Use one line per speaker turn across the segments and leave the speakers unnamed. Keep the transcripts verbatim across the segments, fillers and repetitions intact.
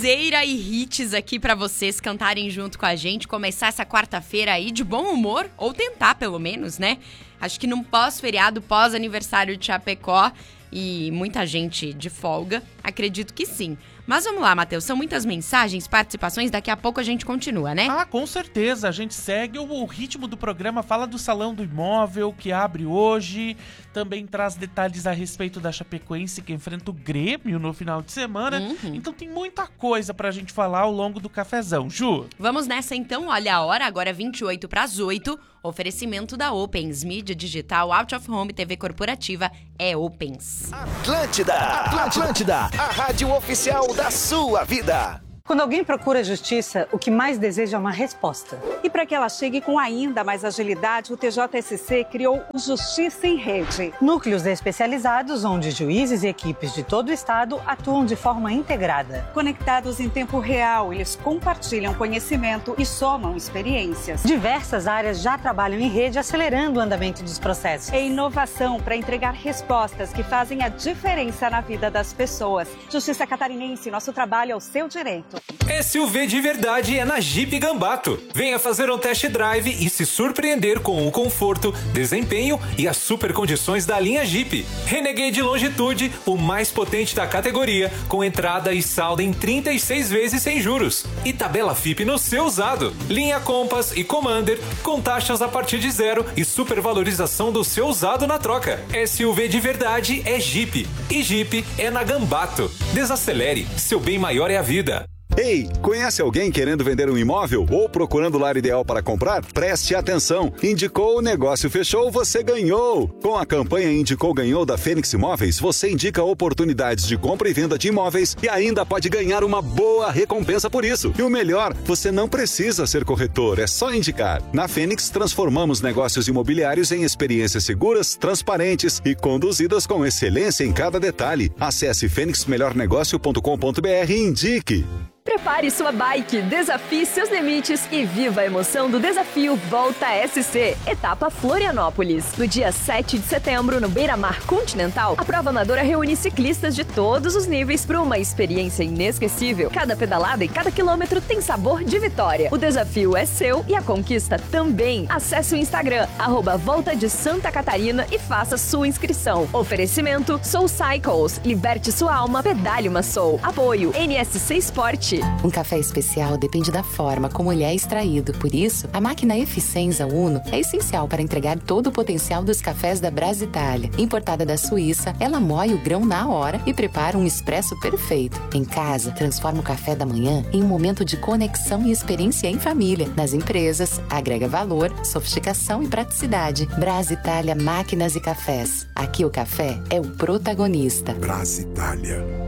sonzeira e hits aqui pra vocês cantarem junto com a gente, começar essa quarta-feira aí de bom humor, ou tentar pelo menos, né? Acho que num pós-feriado, pós-aniversário de Chapecó e muita gente de folga, acredito que sim. Mas vamos lá, Matheus, são muitas mensagens, participações, daqui a pouco a gente continua, né?
Ah, com certeza, a gente segue, o, o ritmo do programa fala do Salão do Imóvel, que abre hoje, também traz detalhes a respeito da Chapecoense, que enfrenta o Grêmio no final de semana, uhum. Então tem muita coisa pra gente falar ao longo do cafezão, Ju.
Vamos nessa então, olha a hora, agora é vinte e oito para as oito, oferecimento da Opens, mídia digital, out of home, T V corporativa, é Opens.
Atlântida, Atlântida, a rádio oficial da sua vida.
Quando alguém procura justiça, o que mais deseja é uma resposta.
E para que ela chegue com ainda mais agilidade, o T J S C criou o Justiça em Rede.
Núcleos especializados onde juízes e equipes de todo o estado atuam de forma integrada.
Conectados em tempo real, eles compartilham conhecimento e somam experiências.
Diversas áreas já trabalham em rede, acelerando o andamento dos processos.
É inovação para entregar respostas que fazem a diferença na vida das pessoas. Justiça Catarinense, nosso trabalho é o seu direito.
S U V de verdade é na Jeep Gambato. Venha fazer um test drive e se surpreender com o conforto, desempenho e as super condições da linha Jeep. Renegade Longitude, o mais potente da categoria, com entrada e saldo em trinta e seis vezes sem juros. E tabela F I P no seu usado. Linha Compass e Commander, com taxas a partir de zero e supervalorização do seu usado na troca. S U V de verdade é Jeep. E Jeep é na Gambato. Desacelere, seu bem maior é a vida.
Ei, conhece alguém querendo vender um imóvel ou procurando o lar ideal para comprar? Preste atenção. Indicou, o negócio fechou, você ganhou. Com a campanha Indicou Ganhou da Fênix Imóveis, você indica oportunidades de compra e venda de imóveis e ainda pode ganhar uma boa recompensa por isso. E o melhor, você não precisa ser corretor, é só indicar. Na Fênix, transformamos negócios imobiliários em experiências seguras, transparentes e conduzidas com excelência em cada detalhe. Acesse fênix melhor negócio ponto com ponto b r e indique.
Prepare sua bike, desafie seus limites e viva a emoção do desafio Volta S C, etapa Florianópolis. No dia sete de setembro, no Beira-Mar Continental, a prova amadora reúne ciclistas de todos os níveis para uma experiência inesquecível. Cada pedalada e cada quilômetro tem sabor de vitória. O desafio é seu e a conquista também. Acesse o Instagram, arroba Volta de Santa Catarina e faça sua inscrição. Oferecimento Soul Cycles, liberte sua alma, pedale uma Soul. Apoio N S C Sport.
Um café especial depende da forma como ele é extraído. Por isso, a máquina Eficienza Uno é essencial para entregar todo o potencial dos cafés da Brasitália. Importada da Suíça, ela moe o grão na hora e prepara um expresso perfeito. Em casa, transforma o café da manhã em um momento de conexão e experiência em família. Nas empresas, agrega valor, sofisticação e praticidade. Brasitália Máquinas e Cafés. Aqui o café é o protagonista.
Brasitália.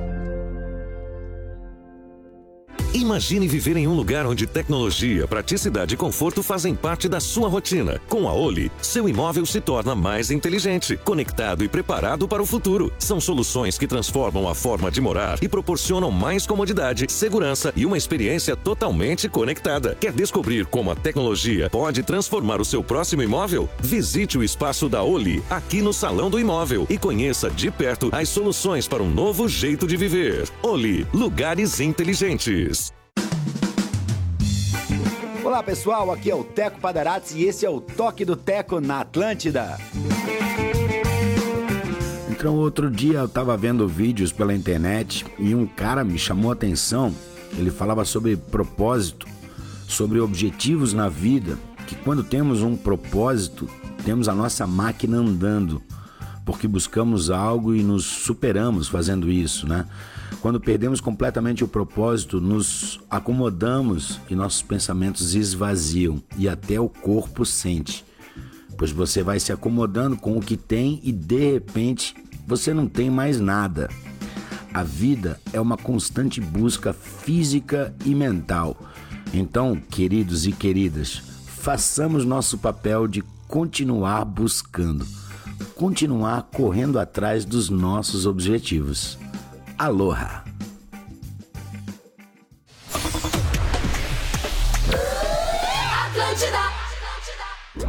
Imagine viver em um lugar onde tecnologia, praticidade e conforto fazem parte da sua rotina. Com a Oli, seu imóvel se torna mais inteligente, conectado e preparado para o futuro. São soluções que transformam a forma de morar e proporcionam mais comodidade, segurança e uma experiência totalmente conectada. Quer descobrir como a tecnologia pode transformar o seu próximo imóvel? Visite o espaço da Oli, aqui no Salão do Imóvel, e conheça de perto as soluções para um novo jeito de viver. Oli, lugares inteligentes.
Olá pessoal, aqui é o Teco Padarati e esse é o Toque do Teco na Atlântida.
Então outro dia eu tava vendo vídeos pela internet e um cara me chamou a atenção. Ele falava sobre propósito, sobre objetivos na vida, que quando temos um propósito, temos a nossa máquina andando, porque buscamos algo e nos superamos fazendo isso, né? Quando perdemos completamente o propósito, nos acomodamos e nossos pensamentos esvaziam e até o corpo sente. Pois você vai se acomodando com o que tem e de repente você não tem mais nada. A vida é uma constante busca física e mental. Então, queridos e queridas, façamos nosso papel de continuar buscando, continuar correndo atrás dos nossos objetivos. Aloha!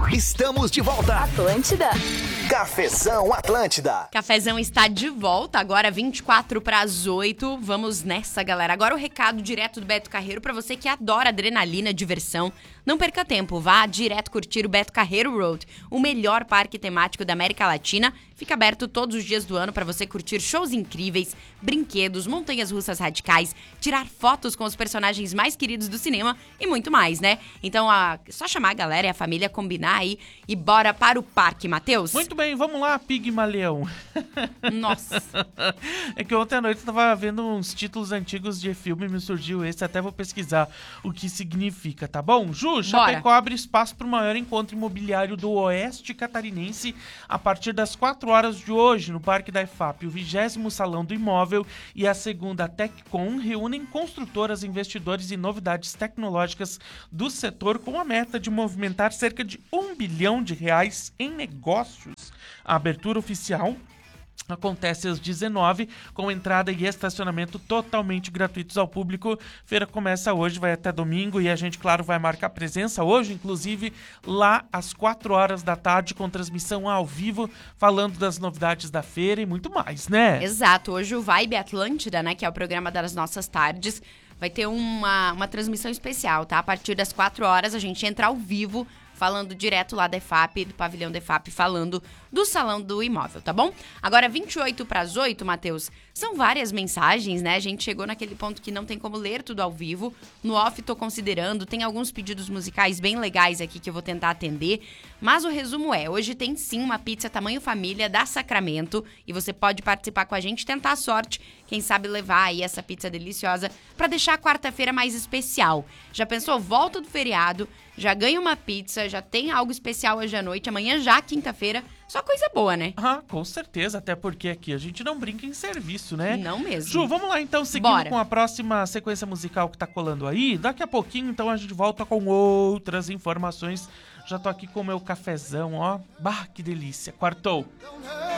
Estamos de volta.
Atlântida.
Cafezão Atlântida.
Cafezão está de volta, agora vinte e quatro para as oito. Vamos nessa, galera. Agora o recado direto do Beto Carreiro para você que adora adrenalina, diversão. Não perca tempo, vá direto curtir o Beto Carreiro Road, o melhor parque temático da América Latina. Fica aberto todos os dias do ano para você curtir shows incríveis, brinquedos, montanhas russas radicais, tirar fotos com os personagens mais queridos do cinema e muito mais, né? Então, é só chamar a galera e a família, combinar aí e bora para o parque, Matheus.
Muito bem, vamos lá, Pigmaleão.
Nossa.
É que ontem à noite eu tava vendo uns títulos antigos de filme e me surgiu esse, até vou pesquisar o que significa, tá bom? Ju, Chapecó abre espaço para o maior encontro imobiliário do Oeste Catarinense a partir das quatro horas de hoje no Parque da EFAP. O vigésimo Salão do Imóvel e a segunda TecCon reúnem construtoras, investidores e novidades tecnológicas do setor com a meta de movimentar cerca de um bilhão de reais em negócios. A abertura oficial acontece às dezenove, com entrada e estacionamento totalmente gratuitos ao público. Feira começa hoje, vai até domingo e a gente, claro, vai marcar presença hoje, inclusive, lá às quatro horas da tarde, com transmissão ao vivo, falando das novidades da feira e muito mais, né?
Exato. Hoje o Vibe Atlântida, né, que é o programa das nossas tardes, vai ter uma, uma transmissão especial, tá? A partir das quatro horas a gente entra ao vivo, falando direto lá da EFAP, do pavilhão da EFAP, falando do Salão do Imóvel, tá bom? Agora, vinte e oito para as oito, Matheus, são várias mensagens, né? A gente chegou naquele ponto que não tem como ler tudo ao vivo. No off, tô considerando, tem alguns pedidos musicais bem legais aqui que eu vou tentar atender. Mas o resumo é, hoje tem sim uma pizza tamanho família da Sacramento e você pode participar com a gente, tentar a sorte, quem sabe levar aí essa pizza deliciosa pra deixar a quarta-feira mais especial. Já pensou? Volta do feriado, já ganha uma pizza, já tem algo especial hoje à noite, amanhã já, quinta-feira, só coisa boa, né?
Ah, com certeza, até porque aqui a gente não brinca em serviço, né?
Não mesmo.
Ju, vamos lá então, seguindo
Bora.
com a próxima sequência musical que tá colando aí. Daqui a pouquinho, então, a gente volta com outras informações. Já tô aqui com o meu cafezão, ó. Bah, que delícia. Quartou.